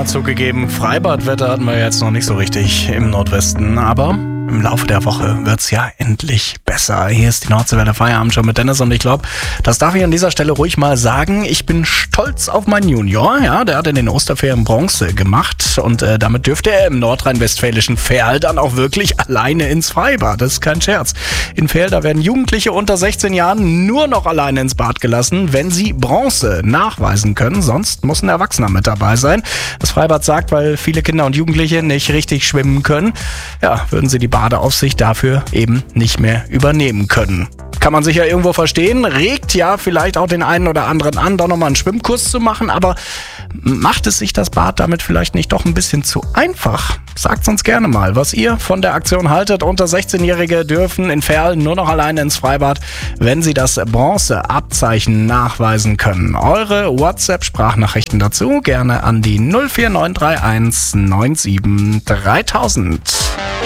Zugegeben, Freibadwetter hatten wir jetzt noch nicht so richtig im Nordwesten, aber im Laufe der Woche wird's ja endlich besser. Hier ist die Nordseewelle Feierabend schon mit Dennis und ich glaube, das darf ich an dieser Stelle ruhig mal sagen. Ich bin stolz auf meinen Junior. Ja, der hat in den Osterferien Bronze gemacht und damit dürfte er im nordrhein-westfälischen Verl dann auch wirklich alleine ins Freibad. Das ist kein Scherz. In Verl, da werden Jugendliche unter 16 Jahren nur noch alleine ins Bad gelassen, wenn sie Bronze nachweisen können. Sonst muss ein Erwachsener mit dabei sein. Das Freibad sagt, weil viele Kinder und Jugendliche nicht richtig schwimmen können, ja, würden sie die Badeaufsicht dafür eben nicht mehr übernehmen können. Kann man sich ja irgendwo verstehen, regt ja vielleicht auch den einen oder anderen an, da nochmal einen Schwimmkurs zu machen, aber macht es sich das Bad damit vielleicht nicht doch ein bisschen zu einfach? Sagt uns gerne mal, was ihr von der Aktion haltet. Unter 16-Jährige dürfen in Verl nur noch alleine ins Freibad, wenn sie das Bronzeabzeichen nachweisen können. Eure WhatsApp-Sprachnachrichten dazu gerne an die 04931 97 3000.